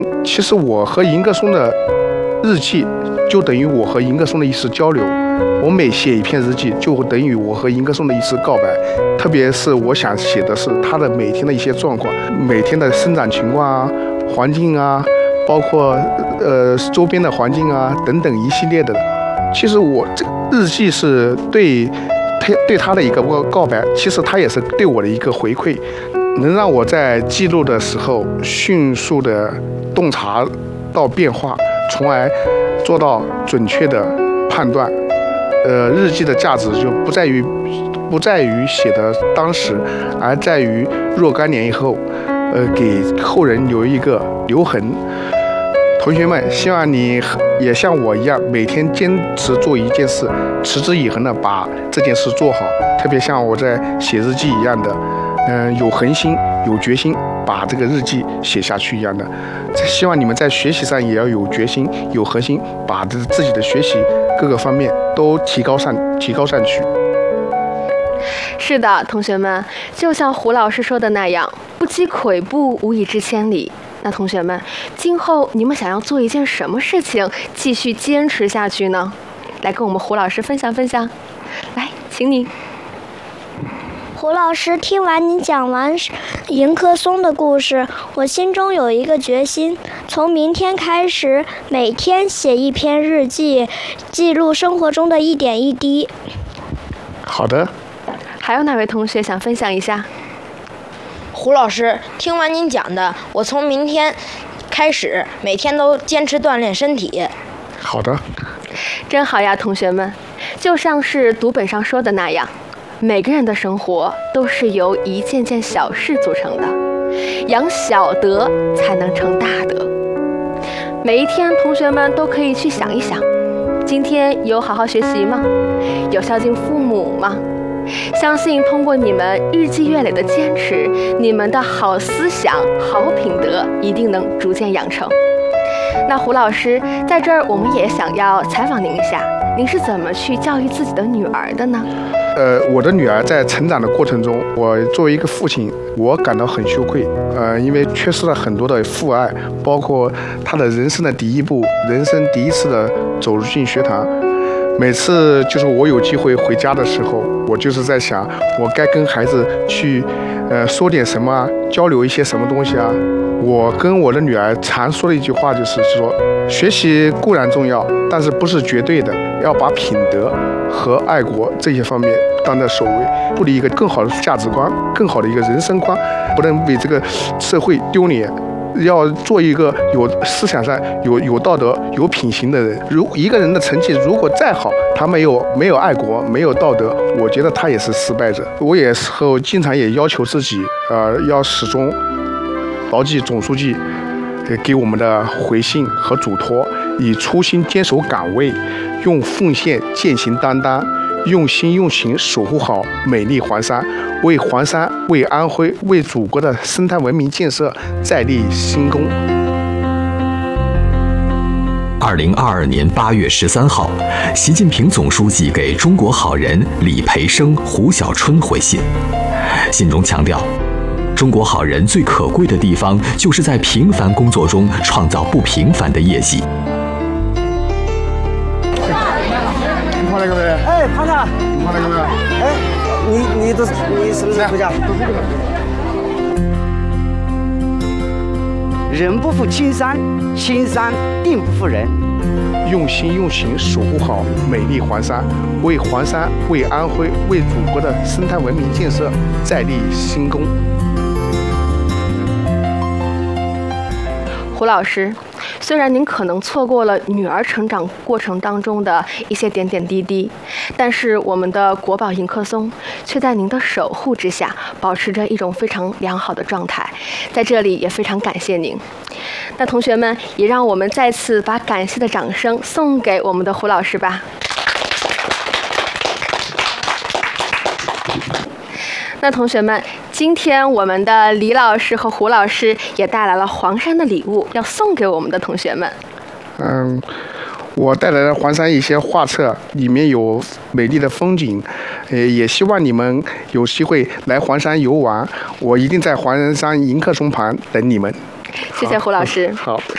其实我和迎客松的日记，就等于我和迎客松的一次交流。我每写一篇日记，就等于我和迎客松的一次告白。特别是我想写的是他的每天的一些状况，每天的生长情况啊、环境啊，包括周边的环境啊等等一系列的。其实我这日记是对他的一个告白，其实他也是对我的一个回馈，能让我在记录的时候迅速的洞察到变化，从而做到准确的判断。日记的价值就不在于写的当时，而在于若干年以后，给后人留一个留痕。同学们，希望你也像我一样，每天坚持做一件事，持之以恒的把这件事做好。特别像我在写日记一样的，有恒心、有决心，把这个日记写下去一样的。希望你们在学习上也要有决心、有恒心，把自己的学习各个方面都提高上去。 是的，同学们，就像胡老师说的那样，不积跬步，无以至千里。那同学们，今后你们想要做一件什么事情，继续坚持下去呢？来跟我们胡老师分享分享。来，请你。 胡老师，听完你讲完迎客松的故事，我心中有一个决心，从明天开始，每天写一篇日记，记录生活中的一点一滴。 好的。 还有哪位同学想分享一下？ 胡老师，听完您讲的，我从明天开始每天都坚持锻炼身体。 好的。 真好呀，同学们，就像是读本上说的那样，每个人的生活都是由一件件小事组成的，养小德才能成大德。每一天，同学们都可以去想一想，今天有好好学习吗？有孝敬父母吗？相信通过你们日积月累的坚持，你们的好思想、好品德一定能逐渐养成。那胡老师，在这儿我们也想要采访您一下，您是怎么去教育自己的女儿的呢？ 我的女儿在成长的过程中，我作为一个父亲，我感到很羞愧，因为缺失了很多的父爱，包括她的人生的第一步，人生第一次的走入进学堂。每次就是我有机会回家的时候，我就是在想，我该跟孩子去，说点什么啊，交流一些什么东西啊。我跟我的女儿常说的一句话就是说，学习固然重要，但是不是绝对的，要把品德和爱国这些方面当在首位，树立一个更好的价值观，更好的一个人生观，不能为这个社会丢脸。要做一个有思想上有道德、有品行的人。一个人的成绩如果再好，他没有爱国、没有道德，我觉得他也是失败者。我也经常也要求自己，要始终牢记总书记给我们的回信和嘱托，以初心坚守岗位，用奉献践行担当，用心用情守护好美丽黄山，为黄山、为安徽、为祖国的生态文明建设再立新功。 2022年8月13号，习近平总书记给中国好人李培生、胡小春回信，信中强调，中国好人最可贵的地方，就是在平凡工作中创造不平凡的业绩。 你跑那个没？ 哎，跑啥？ 你跑那个没？ 哎，你是不是回家？人不负青山，青山定不负人。 用心用情守护好美丽黄山，为黄山、为安徽、为祖国的生态文明建设再立新功。 胡老师，虽然您可能错过了女儿成长过程当中的一些点点滴滴，但是我们的国宝迎客松却在您的守护之下，保持着一种非常良好的状态。在这里也非常感谢您。那同学们，也让我们再次把感谢的掌声送给我们的胡老师吧。那同学们，今天我们的李老师和胡老师也带来了黄山的礼物，要送给我们的同学们。 我带来了黄山一些画册，里面有美丽的风景，也希望你们有机会来黄山游玩，我一定在黄山迎客松旁等你们。 谢谢胡老师。 好。